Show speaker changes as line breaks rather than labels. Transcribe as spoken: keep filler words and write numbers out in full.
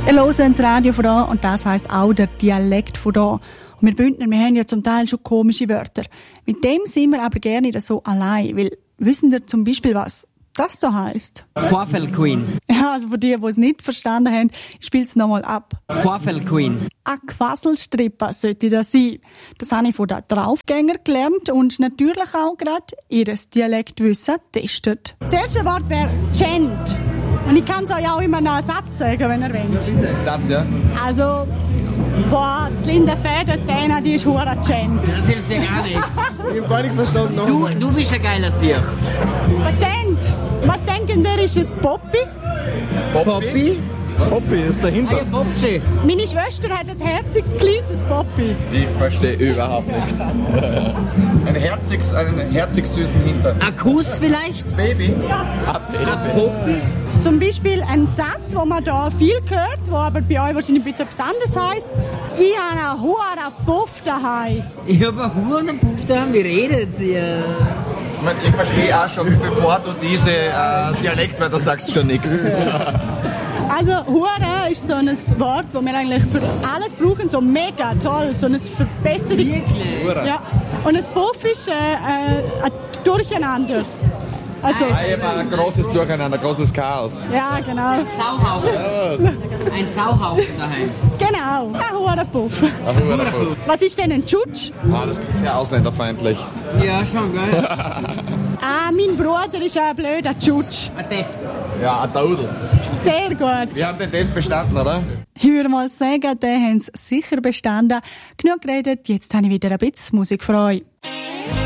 Ihr hört das Radio von da und das heisst auch der Dialekt von da. Und wir Bündner, wir haben ja zum Teil schon komische Wörter. Mit dem sind wir aber gerne nicht so allein, weil wissen ihr zum Beispiel, was das da heisst?
Vorfellqueen.
Ja, also für die, die es nicht verstanden haben, spielt es nochmal ab.
Vorfellqueen.
Ein Quasselstripper sollte das sein. Das habe ich von den Draufgängern gelernt und natürlich auch gerade ihr Dialektwissen getestet. Das erste Wort wäre Gent. Und ich kann es euch auch immer noch einen Satz sagen, wenn ihr wollt.
Satz, ja?
Also, boah, die Linda Federtäner, die ist hure Gent.
Das hilft dir gar nichts.
Ich hab gar nichts verstanden.
Du, du bist ein geiler Sieg.
Patent. Was denken ihr, ist es Poppy?
Poppy?
Poppy ist dahinter.
Ah, ja, Popschi.
Meine Schwester hat ein herziges, kleines Poppy.
Ich verstehe überhaupt nichts. Ein herzigs, einen herzig süßen Hintern.
Ein Kuss vielleicht?
Baby?
Ja.
Ah, Baby.
Ein Poppy?
Zum Beispiel ein Satz, den man da viel hört, der aber bei euch wahrscheinlich ein bisschen besonders heisst. Ich habe einen hohen Puff daheim.
Ich habe einen Huren Puff daheim. Wie redet ihr?
Ich, mein, ich verstehe auch schon, bevor du diese äh, Dialektwörter sagst, schon nichts.
Also Hure ist so ein Wort, das wir eigentlich für alles brauchen, so mega toll, so ein Verbesserungs...
Wirklich?
Ja. Und ein Puff ist äh, äh, ein Durcheinander. Also,
Ah, ich habe ein großes Durcheinander, ein großes Chaos.
ja, genau.
Sauhaufen. Ein Sauhaufen daheim.
Genau, ein Hurenpuff.
Ein Hurenpuff.
Was ist denn ein Tschutsch?
Ah, das klingt sehr ausländerfeindlich.
Ja, schon, gell?
Ah, mein Bruder ist ein blöder Tschutsch.
Ein Depp.
Ja, ein Dodel.
Sehr gut.
Wir haben den Test bestanden, oder?
Ich würde mal sagen, den haben sie sicher bestanden. Genug geredet, jetzt habe ich wieder ein bisschen Musik für euch.